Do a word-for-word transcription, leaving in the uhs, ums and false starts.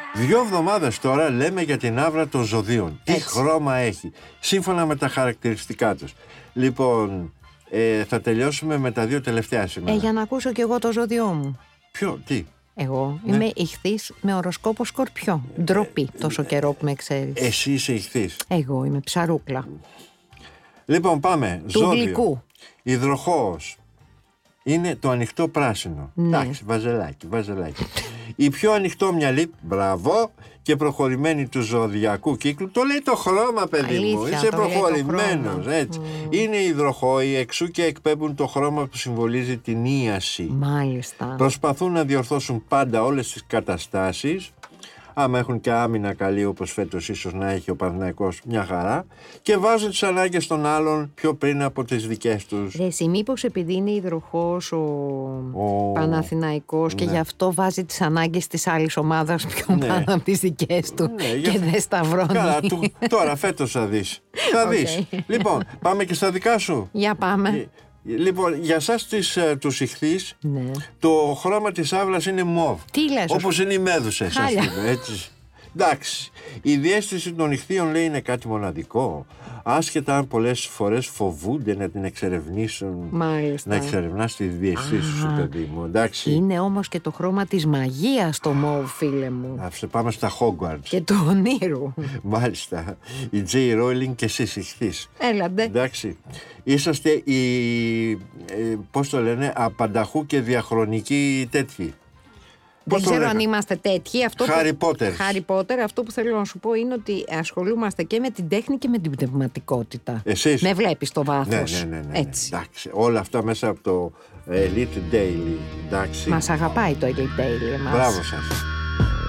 Δύο εβδομάδες τώρα λέμε για την άβρα των ζωδίων. Τι Έτσι. χρώμα έχει, σύμφωνα με τα χαρακτηριστικά τους. Λοιπόν, ε, θα τελειώσουμε με τα δύο τελευταία σήμερα. Ε, για να ακούσω κι εγώ το ζώδιό μου. Ποιο, τι. Εγώ Ναι. είμαι ιχθύς με οροσκόπο Σκορπιό. Ντροπή τόσο καιρό που με ξέρεις. Εσύ είσαι ιχθύς. Εγώ είμαι ψαρούκλα. Λοιπόν, πάμε. Του γλυκού. Υδροχόος. Είναι το ανοιχτό πράσινο. Ναι. Εντάξει, βαζελάκι, βαζελάκι. Η πιο ανοιχτόμυαλη, μπράβο, και προχωρημένη του ζωδιακού κύκλου. Το λέει το χρώμα, παιδί μου. Αλήθεια, Είσαι το λέει το προχωρημένος, χρώμα. έτσι. Είναι υδροχόοι, εξού και εκπέμπουν το χρώμα που συμβολίζει την ίαση. Μάλιστα. Προσπαθούν να διορθώσουν πάντα όλες τις καταστάσεις. Άμα έχουν και άμυνα καλή, όπως φέτος ίσως να έχει ο Παναθηναϊκός, μια χαρά. Και βάζουν τις ανάγκες των άλλων πιο πριν από τις δικές τους. Ρε εσύ, μήπως επειδή είναι υδροχός ο, Ο- Παναθηναϊκός και Ναι. γι' αυτό βάζει τις ανάγκες της άλλης ομάδας πιο Ναι. πάνω από τις δικές του Ναι, γι' και αυτό- δεν σταυρώνει. Καλά, του, τώρα φέτος θα δεις. Θα Οκ. δεις. Λοιπόν, πάμε και στα δικά σου. Για πάμε. Ε, Λοιπόν, για σας τις, ε, τους ιχθύς, Ναι. το χρώμα της άβρας είναι μοβ. Τι λες, Όπως είναι οι μέδουσες, ας Χάλια. πούμε, έτσι. Εντάξει, η διαίσθηση των ιχθύων, λέει, είναι κάτι μοναδικό. Άσχετα αν πολλές φορές φοβούνται να την εξερευνήσουν. Μάλιστα. Να εξερευνάς τη διαισθήση σου, Α, παιδί μου, εντάξει. Είναι όμως και το χρώμα της μαγείας το μοβ, φίλε μου. Να σε πάμε στα Hogwarts. Και του ονείρου. Μάλιστα. Η Τζέι Ρόιλινγκ και εσείς ιχθύς. Έλαντε. Εντάξει. Είσαστε οι, ε, πώς το λένε, απανταχού και διαχρονικοί τέτοιοι. Δεν Πώς το ξέρω λέγα? αν είμαστε τέτοιοι. Αυτό που- Harry Potter. Harry Potter, αυτό που θέλω να σου πω είναι ότι ασχολούμαστε και με την τέχνη και με την πνευματικότητα. Εσείς. Με βλέπεις το Ναι, βάθος. ναι, ναι, ναι, ναι. Έτσι. Εντάξει. Όλα αυτά μέσα από το Elite Daily. Εντάξει. Μας αγαπάει το Elite Daily εμάς. Μπράβο σας.